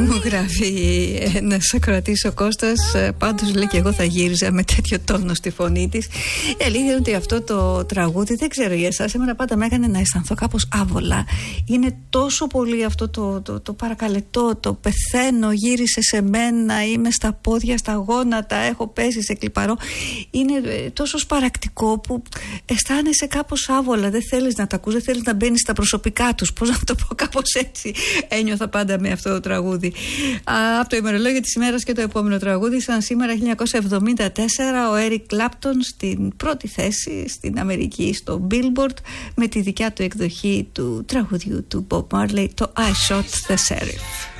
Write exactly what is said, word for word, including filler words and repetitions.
Μου γράφει ένας ακροατής, ο Κώστας, πάντως λέει και εγώ θα γύριζα με τέτοιο τόνο στη φωνή της. Η αλήθεια είναι ότι αυτό το τραγούδι, δεν ξέρω για εσάς, εμένα πάντα με έκανε να αισθανθώ κάπως άβολα. Είναι τόσο πολύ αυτό το, το, το παρακαλετό, το πεθαίνω, γύρισε σε μένα, είμαι στα πόδια, στα γόνατα, έχω πέσει σε κλιπαρό. Είναι τόσο σπαρακτικό που αισθάνεσαι κάπως άβολα, δεν θέλεις να τα ακούς, δεν θέλεις να μπαίνεις στα προσωπικά τους. Πώς να το πω, κάπως έτσι ένιωθα πάντα με αυτό το τραγούδι. Α, από το ημερολόγιο της ημέρας και το επόμενο τραγούδι, σαν σήμερα χίλια εννιακόσια εβδομήντα τέσσερα, ο Έρικ Κλάπτον στην πρώτη θέση στην Αμερική στο Billboard με τη δικιά του εκδοχή του τραγουδιού του Bob Marley, το I Shot the Sheriff.